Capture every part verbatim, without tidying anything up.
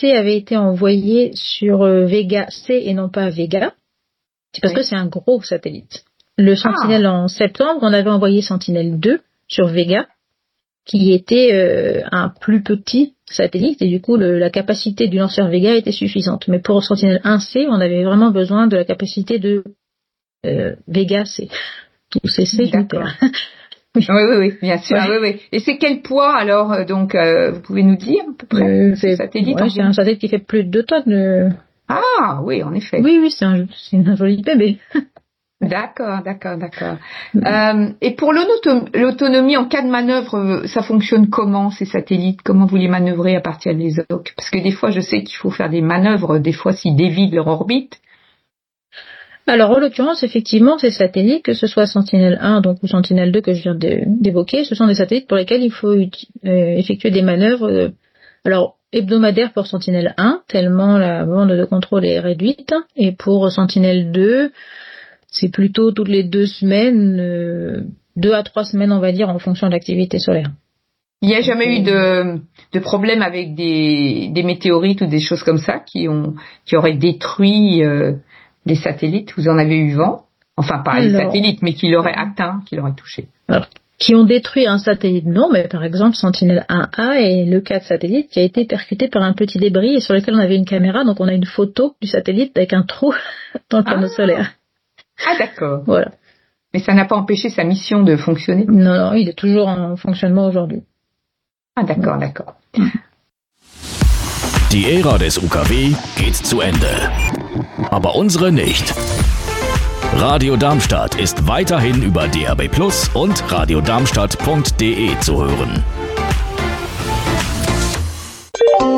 C avait été envoyé sur euh, Vega C et non pas Vega. C'est parce oui. que c'est un gros satellite. Le Sentinel ah. en septembre, on avait envoyé Sentinel deux sur Vega, qui était euh, un plus petit satellite, et du coup le, la capacité du lanceur Vega était suffisante. Mais pour Sentinel un C, on avait vraiment besoin de la capacité de euh, Vega C. Ou C C, D'accord. Oui, oui, oui, bien sûr. Ouais. Oui, oui. Et c'est quel poids alors, donc, euh, vous pouvez nous dire à peu près euh, ce satellite ouais, c'est un satellite qui fait plus de deux tonnes. Euh... Ah, oui, en effet. Oui, oui, c'est un, c'est un joli bébé. D'accord, d'accord, d'accord. Euh, et pour l'autonom- l'autonomie en cas de manœuvre, ça fonctionne comment ces satellites? Comment vous les manœuvrez à partir des O C? Parce que des fois, je sais qu'il faut faire des manœuvres, des fois s'ils dévident leur orbite. Alors, en l'occurrence, effectivement, ces satellites, que ce soit Sentinel un donc, ou Sentinel deux que je viens de, d'évoquer, ce sont des satellites pour lesquels il faut euh, effectuer des manœuvres euh, alors hebdomadaires pour Sentinel un, tellement la bande de contrôle est réduite, et pour Sentinel deux, c'est plutôt toutes les deux semaines, euh, deux à trois semaines, on va dire, en fonction de l'activité solaire. Il n'y a jamais donc, eu de, de problème avec des, des météorites ou des choses comme ça qui ont qui auraient détruit euh, des satellites? Vous en avez eu vent? Enfin, pas les satellites, mais qui l'auraient atteint, qui l'auraient touché. Alors, qui ont détruit un satellite, non, mais par exemple, Sentinel un A est le cas de satellite qui a été percuté par un petit débris et sur lequel on avait une caméra, donc on a une photo du satellite avec un trou dans le panneau ah. solaire. Ah, d'accord. Voilà. Mais ça n'a pas empêché sa mission de fonctionner? Non, non, il est toujours en fonctionnement aujourd'hui. Ah, d'accord, d'accord. Die Ära des U K W geht zu Ende. Aber unsere nicht. Radio Darmstadt ist weiterhin über D A B Plus und radiodarmstadt punkt de zu hören.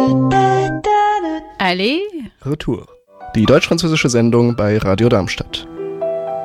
Allez, Retour. Die deutsch-französische Sendung bei Radio Darmstadt.